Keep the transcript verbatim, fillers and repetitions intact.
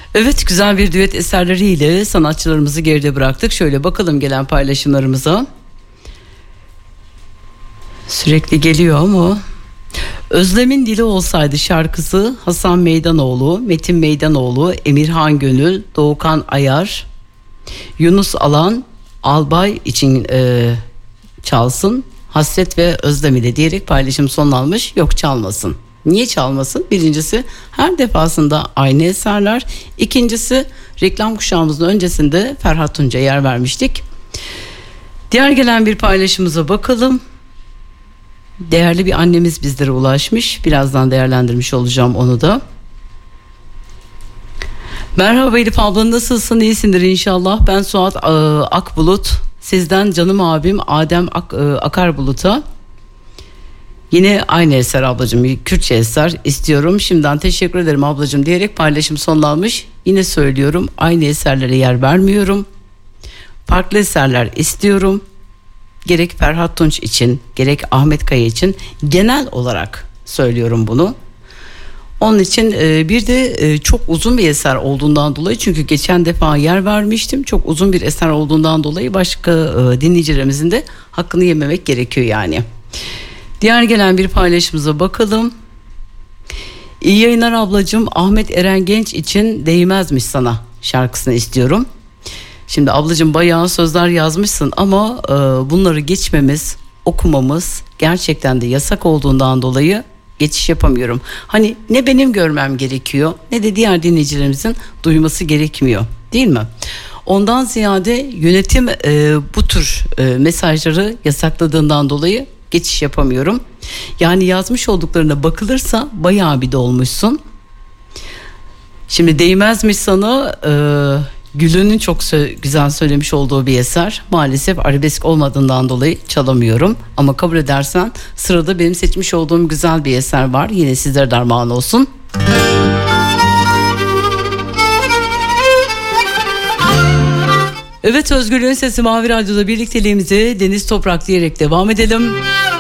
Evet, güzel bir düet eserleriyle sanatçılarımızı geride bıraktık. Şöyle bakalım gelen paylaşımlarımıza. Sürekli geliyor ama. Özlem'in Dili Olsaydı şarkısı Hasan Meydanoğlu, Metin Meydanoğlu, Emirhan Gönül, Doğukan Ayar, Yunus Alan, Albay için e, çalsın. Hasret ve Özlem ile diyerek paylaşım sonlanmış. Yok, çalmasın. Niye çalmasın? Birincisi, her defasında aynı eserler. İkincisi, reklam kuşağımızın öncesinde Ferhat Tunç'a yer vermiştik. Diğer gelen bir paylaşımıza bakalım. Değerli bir annemiz bizlere ulaşmış. Birazdan değerlendirmiş olacağım onu da. Merhaba Elif abla, nasılsın? İyisindir inşallah. Ben Suat e, Akbulut. Sizden canım abim Adem Ak, e, Akarbulut'a yine aynı eser ablacığım, Kürtçe eser istiyorum. Şimdiden teşekkür ederim ablacığım diyerek paylaşım sonlanmış. Yine söylüyorum, aynı eserlere yer vermiyorum. Farklı eserler istiyorum. Gerek Ferhat Tunç için, gerek Ahmet Kaya için, genel olarak söylüyorum bunu. Onun için bir de çok uzun bir eser olduğundan dolayı, çünkü geçen defa yer vermiştim, çok uzun bir eser olduğundan dolayı başka dinleyicilerimizin de hakkını yememek gerekiyor yani. Diğer gelen bir paylaşımıza bakalım. İyi yayınlar ablacığım, Ahmet Eren Genç için Değmezmiş Sana şarkısını istiyorum. Şimdi ablacığım bayağı sözler yazmışsın ama e, bunları geçmemiz, okumamız gerçekten de yasak olduğundan dolayı geçiş yapamıyorum. Hani ne benim görmem gerekiyor, ne de diğer dinleyicilerimizin duyması gerekmiyor, değil mi? Ondan ziyade yönetim e, bu tür e, mesajları yasakladığından dolayı geçiş yapamıyorum. Yani yazmış olduklarına bakılırsa bayağı bir dolmuşsun. Şimdi Değmezmiş Sana e, Gül'ünün çok sö- güzel söylemiş olduğu bir eser. Maalesef arabesk olmadığından dolayı çalamıyorum. Ama kabul edersen sırada benim seçmiş olduğum güzel bir eser var. Yine sizlere derman olsun. Evet, Özgürlüğün Sesi Mavi Radyo'da birlikteliğimizi Deniz Toprak diyerek devam edelim.